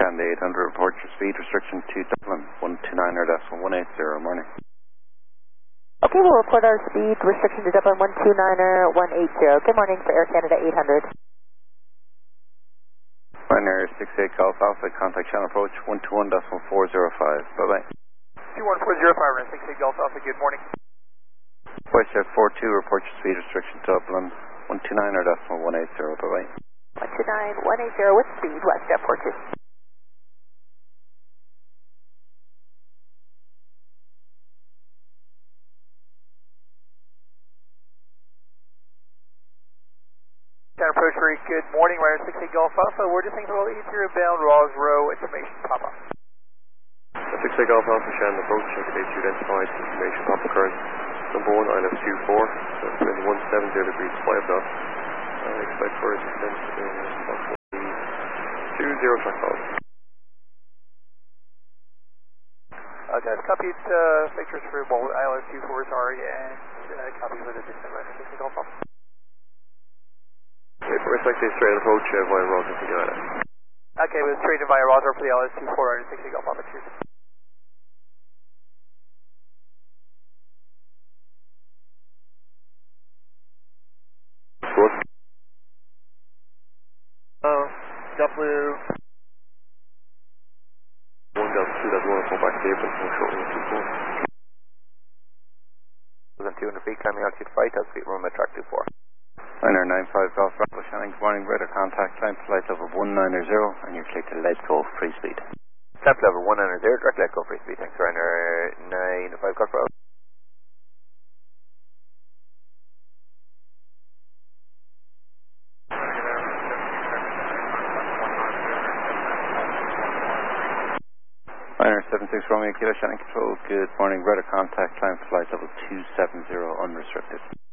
Canada 800, report your speed restriction to Dublin 129er.180, morning. Okay, we'll report our speed restriction to Dublin 129er180. Good morning for Air Canada 800. Ryanair 68 Golf Alpha, contact channel approach 121.405. Bye-bye. 21405, Ryanair 68 Golf Alpha, good morning. WestJet 42, report your speed restriction to Dublin 129er.180. Bye-bye. 129.180 with speed, WestJet 42. Approach rate, good morning, Ryanair 68 Golf Alpha. We're just thinking about 80 bound Rawls Row, information pop up. 68 Golf Alpha, Shannon approach, indicates you identified, information pop occurrence. Number 1, ILS24, so it's wind 170 degrees 5 knots. I expect for assistance in approximately 20 track calls. Okay, copied pictures for both ILS24, sorry, and copy with a distant Ryanair 68 Golf Alpha. Okay, we're expecting a straight approach via Roger for the ILS. Okay, we're straight in via Roger for the ILS24, Ryanair 68 Golf Alpha, cheers. Good. W. 1 Delta 2, that's 1, back to April, so short 124. 200 feet, climbing altitude 5,000 feet, runway track 24. Ryanair 95 Golf Bravo, Shannon, good morning, radar contact, climb flight level 190, and you're clear to let go, free speed. Climb level 190, direct let go, free speed, thanks, Ryanair 95 Golf Bravo. Ryanair 76 Romeo Kilo, Shannon Control, good morning, radar contact, climb flight level 270, unrestricted.